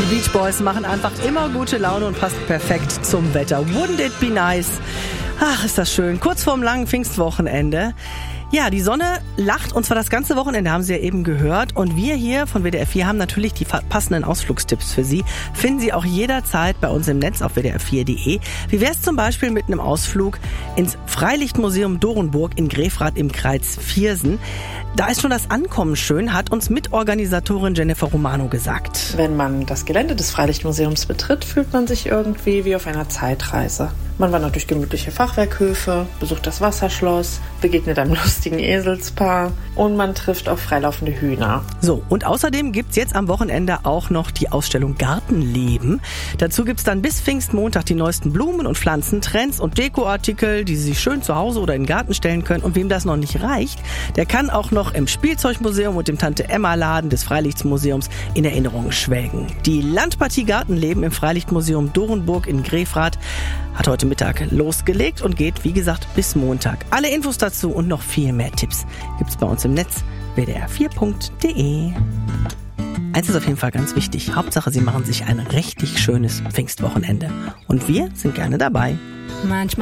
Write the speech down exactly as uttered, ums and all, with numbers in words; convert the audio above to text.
Die Beach Boys machen einfach immer gute Laune und passen perfekt zum Wetter. Wouldn't it be nice? Ach, ist das schön. Kurz vorm langen Pfingstwochenende. Ja, die Sonne lacht und zwar das ganze Wochenende, haben Sie ja eben gehört. Und wir hier von W D R vier haben natürlich die passenden Ausflugstipps für Sie. Finden Sie auch jederzeit bei uns im Netz auf w d r vier punkt d e. Wie wäre es zum Beispiel mit einem Ausflug ins Freilichtmuseum Dorenburg in Grefrath im Kreis Viersen? Da ist schon das Ankommen schön, hat uns Mitorganisatorin Jennifer Romano gesagt. Wenn man das Gelände des Freilichtmuseums betritt, fühlt man sich irgendwie wie auf einer Zeitreise. Man wandert durch gemütliche Fachwerkhöfe, besucht das Wasserschloss, begegnet einem lustigen Eselspaar und man trifft auf freilaufende Hühner. So, und außerdem gibt's jetzt am Wochenende auch noch die Ausstellung Gartenleben. Dazu gibt's dann bis Pfingstmontag die neuesten Blumen- und Pflanzentrends und Dekoartikel, die Sie sich schön zu Hause oder in den Garten stellen können. Und wem das noch nicht reicht, der kann auch noch im Spielzeugmuseum und dem Tante-Emma-Laden des Freilichtmuseums in Erinnerung schwelgen. Die Landpartie Gartenleben im Freilichtmuseum Dorenburg in Grefrath hat heute Mittag losgelegt und geht, wie gesagt, bis Montag. Alle Infos dazu und noch viel mehr Tipps gibt's bei uns im Netz w d r vier punkt d e. Eins ist auf jeden Fall ganz wichtig. Hauptsache, Sie machen sich ein richtig schönes Pfingstwochenende. Und wir sind gerne dabei. Manchmal